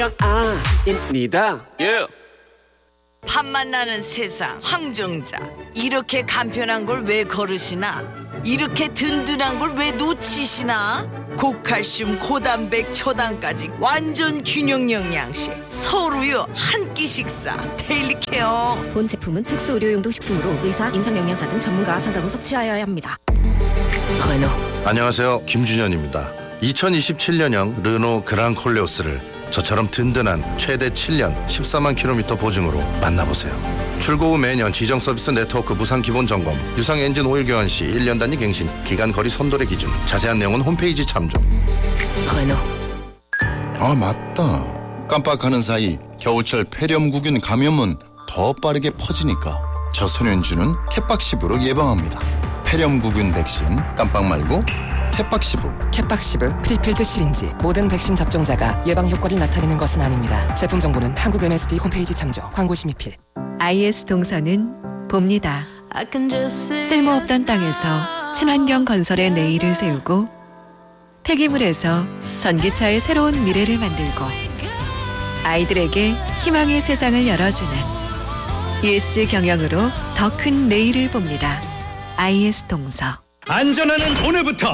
입니다. 밥맛 나는 세상 황정자, 이렇게 간편한 걸 왜 거르시나? 이렇게 든든한 걸 왜 놓치시나? 고칼슘 고단백 초당까지 완전 균형 영양식 서울우유 한 끼 식사 데일리 케어. 본 제품은 특수 의료용도 식품으로 의사, 임상영양사 등 전문가와 상담 후 섭취하여야 합니다. 안녕하세요, 김준현입니다. 2027년형 르노 그랑콜레오스를 저처럼 든든한 최대 7년 14만 킬로미터 보증으로 만나보세요. 출고 후 매년 지정 서비스 네트워크 무상 기본 점검, 유상 엔진 오일 교환 시 1년 단위 갱신, 기간 거리 선도의 기준, 자세한 내용은 홈페이지 참조. 아, 맞다. 깜빡하는 사이 겨울철 폐렴구균 감염은 더 빠르게 퍼지니까 저소년주는 캣박시브로 예방합니다. 폐렴구균 백신 깜빡 말고 캣박시브. 캣박시브 프리필드 시린지. 모든 백신 접종자가 예방 효과를 나타내는 것은 아닙니다. 제품 정보는 한국 MSD 홈페이지 참조. 광고 심의필. IS 동서는 봅니다. 쓸모없던 땅에서 친환경 건설의 내일을 세우고 폐기물에서 전기차의 새로운 미래를 만들고 아이들에게 희망의 세상을 열어주는 ESG 경영으로 더 큰 내일을 봅니다. IS 동서. 안전하는 오늘부터